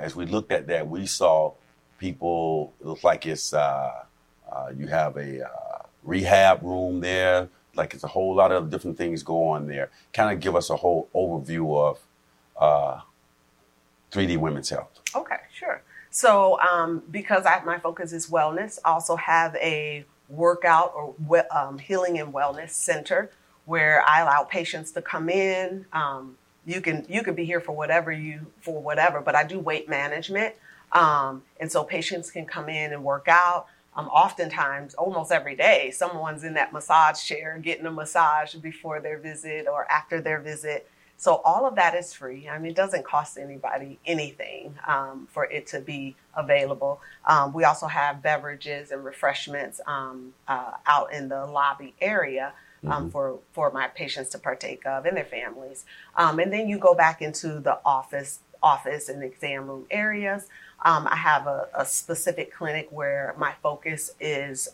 as we looked at that, we saw people, it looks like it's, you have a rehab room there, like it's a whole lot of different things go on there. Kind of give us a whole overview of 3D Women's Health. Okay, sure. So because my focus is wellness, I also have a workout or healing and wellness center where I allow patients to come in. You can be here for whatever, but I do weight management. And so patients can come in and work out. Oftentimes, almost every day, someone's in that massage chair getting a massage before their visit or after their visit. So all of that is free. I mean, it doesn't cost anybody anything for it to be available. We also have beverages and refreshments out in the lobby area for my patients to partake of and their families. And then you go back into the office and exam room areas. I have a specific clinic where my focus is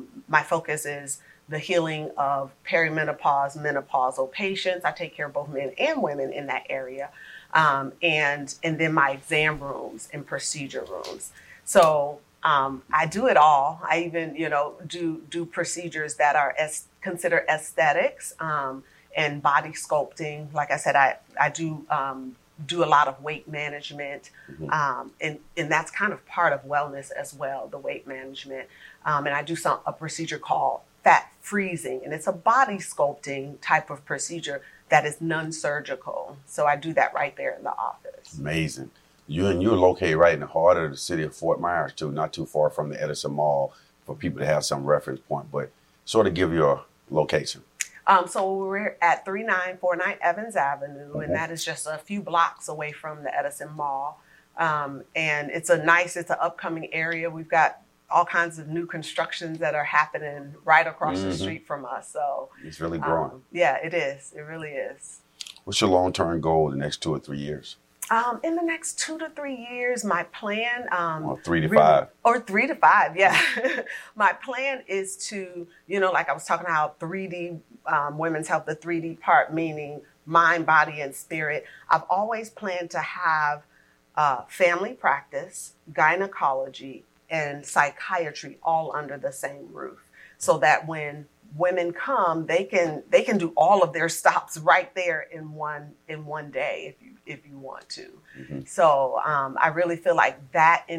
the healing of perimenopause, menopausal patients. I take care of both men and women in that area. And then my exam rooms and procedure rooms. So I do it all. I even, do procedures that are considered aesthetics and body sculpting. Like I said, I do a lot of weight management, and that's kind of part of wellness as well, the weight management. And I do a procedure called fat freezing, and it's a body sculpting type of procedure that is non-surgical. So I do that right there in the office. Amazing. You're located right in the heart of the city of Fort Myers, too, not too far from the Edison Mall, for people to have some reference point, but sort of give your location. So we're at 3949 Evans Avenue, and that is just a few blocks away from the Edison Mall. And it's an upcoming area. We've got all kinds of new constructions that are happening right across the street from us. So it's really growing. Yeah, it is. It really is. What's your long-term goal in the next 2 or 3 years? In the next 2 to 3 years, my plan... or 3 to 5. Or 3 to 5, yeah. My plan is to, like I was talking about 3D Women's Health, the 3D part, meaning mind, body, and spirit. I've always planned to have family practice, gynecology, and psychiatry all under the same roof, so that when women come, they can do all of their stops right there in one day if you want to. So I really feel like that